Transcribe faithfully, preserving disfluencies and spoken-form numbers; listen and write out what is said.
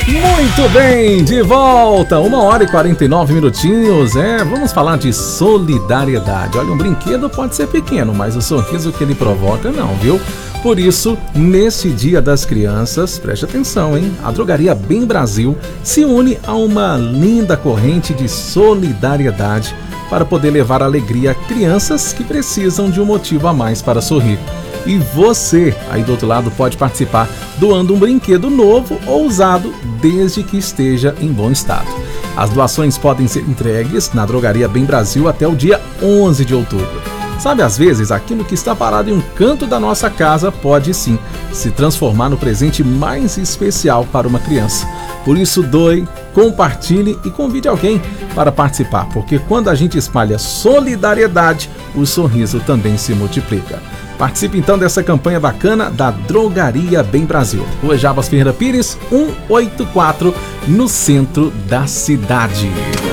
Muito bem, de volta, uma hora e quarenta e nove minutinhos, é, vamos falar de solidariedade. Olha, um brinquedo pode ser pequeno, mas o sorriso que ele provoca não, viu? Por isso, nesse Dia das Crianças, preste atenção, hein? A Drogaria Bem Brasil se une a uma linda corrente de solidariedade para poder levar alegria a crianças que precisam de um motivo a mais para sorrir. E você, aí do outro lado, pode participar doando um brinquedo novo ou usado, desde que esteja em bom estado. As doações podem ser entregues na Drogaria Bem Brasil até o dia onze de outubro. Sabe, às vezes, aquilo que está parado em um canto da nossa casa pode sim se transformar no presente mais especial para uma criança. Por isso, doe, compartilhe e convide alguém para participar, porque quando a gente espalha solidariedade, o sorriso também se multiplica. Participe então dessa campanha bacana da Drogaria Bem Brasil. Rua Jabas Ferreira Pires, cento e oitenta e quatro, no centro da cidade.